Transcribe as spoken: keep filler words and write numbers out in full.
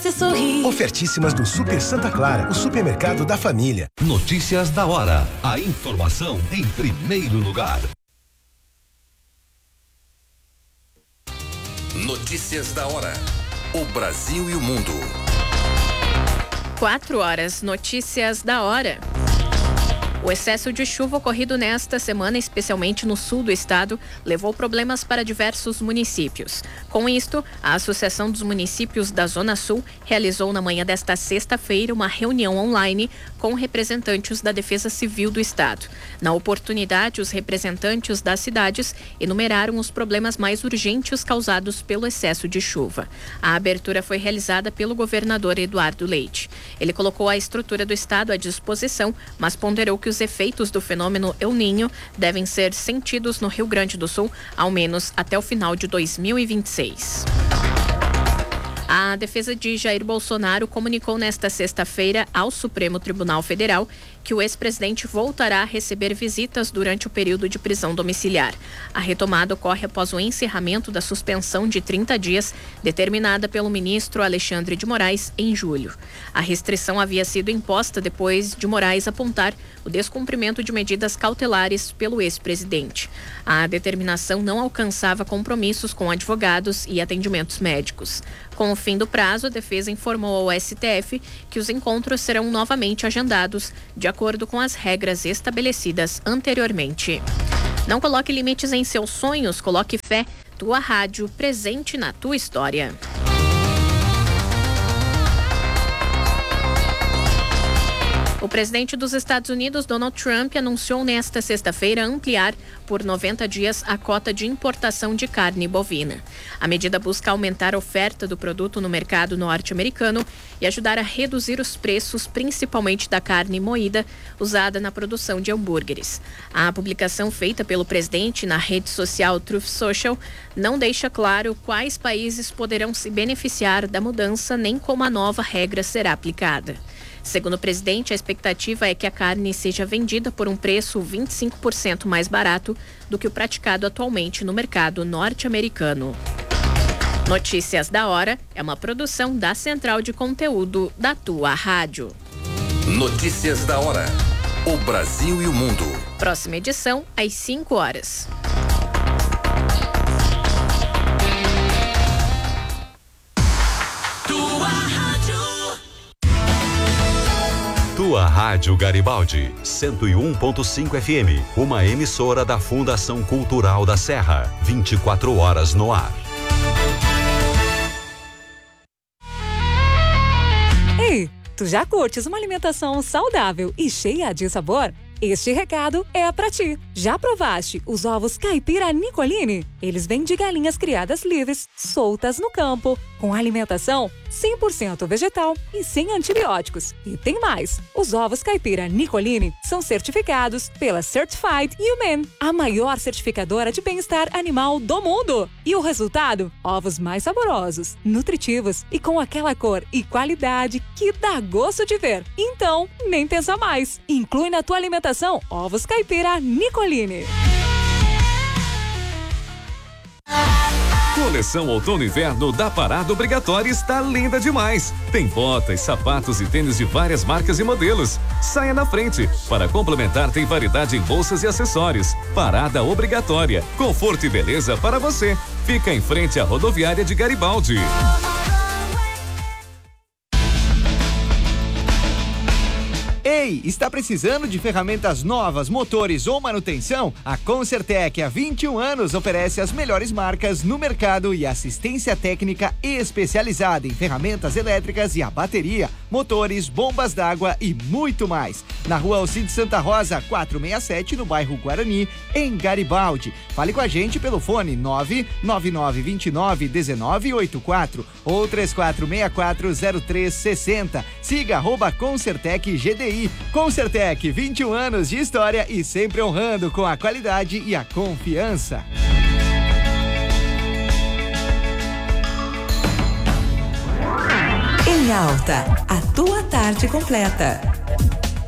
você sorrir. Ofertíssimas do Super Santa Clara, o supermercado da família. Notícias da hora. A informação em primeiro lugar. Notícias da hora. O Brasil e o mundo. Quatro horas. Notícias da hora. O excesso de chuva ocorrido nesta semana, especialmente no sul do estado, levou problemas para diversos municípios. Com isto, a Associação dos Municípios da Zona Sul realizou na manhã desta sexta-feira uma reunião online com representantes da Defesa Civil do estado. Na oportunidade, os representantes das cidades enumeraram os problemas mais urgentes causados pelo excesso de chuva. A abertura foi realizada pelo governador Eduardo Leite. Ele colocou a estrutura do estado à disposição, mas ponderou que os efeitos do fenômeno El Niño devem ser sentidos no Rio Grande do Sul, ao menos até o final de dois mil e vinte e seis. A defesa de Jair Bolsonaro comunicou nesta sexta-feira ao Supremo Tribunal Federal que o ex-presidente voltará a receber visitas durante o período de prisão domiciliar. A retomada ocorre após o encerramento da suspensão de trinta dias determinada pelo ministro Alexandre de Moraes em julho. A restrição havia sido imposta depois de Moraes apontar o descumprimento de medidas cautelares pelo ex-presidente. A determinação não alcançava compromissos com advogados e atendimentos médicos. Com o fim do prazo, a defesa informou ao S T F que os encontros serão novamente agendados de acordo com as regras estabelecidas anteriormente. Não coloque limites em seus sonhos, coloque fé. Tua rádio, presente na tua história. O presidente dos Estados Unidos, Donald Trump, anunciou nesta sexta-feira ampliar por noventa dias a cota de importação de carne bovina. A medida busca aumentar a oferta do produto no mercado norte-americano e ajudar a reduzir os preços, principalmente da carne moída, usada na produção de hambúrgueres. A publicação feita pelo presidente na rede social Truth Social não deixa claro quais países poderão se beneficiar da mudança nem como a nova regra será aplicada. Segundo o presidente, a expectativa é que a carne seja vendida por um preço vinte e cinco por cento mais barato do que o praticado atualmente no mercado norte-americano. Notícias da Hora é uma produção da Central de Conteúdo da Tua Rádio. Notícias da Hora. O Brasil e o mundo. Próxima edição, às cinco horas. Tua Rádio Garibaldi, cento e um ponto cinco F M, uma emissora da Fundação Cultural da Serra, vinte e quatro horas no ar. Ei, tu já curtes uma alimentação saudável e cheia de sabor? Este recado é pra ti. Já provaste os ovos caipira Nicolini? Eles vêm de galinhas criadas livres, soltas no campo, com alimentação cem por cento vegetal e sem antibióticos. E tem mais! Os ovos caipira Nicolini são certificados pela Certified Humane, a maior certificadora de bem-estar animal do mundo. E o resultado? Ovos mais saborosos, nutritivos e com aquela cor e qualidade que dá gosto de ver. Então, nem pensa mais. Inclui na tua alimentação ovos caipira Nicolini. Coleção Outono e Inverno da Parada Obrigatória está linda demais. Tem botas, sapatos e tênis de várias marcas e modelos. Saia na frente. Para complementar, tem variedade em bolsas e acessórios. Parada Obrigatória. Conforto e beleza para você. Fica em frente à rodoviária de Garibaldi. Ei, está precisando de ferramentas novas, motores ou manutenção? A Concertec, há vinte e um anos, oferece as melhores marcas no mercado e assistência técnica especializada em ferramentas elétricas e a bateria, motores, bombas d'água e muito mais. Na rua Alcide Santa Rosa, quatrocentos e sessenta e sete, no bairro Guarani, em Garibaldi. Fale com a gente pelo fone nove nove nove dois nove um nove oito quatro ou três quatro seis quatro zero três seis zero. Siga arroba Concertec G D I. Concertec, vinte e um anos de história e sempre honrando com a qualidade e a confiança. Em Alta, a tua tarde completa.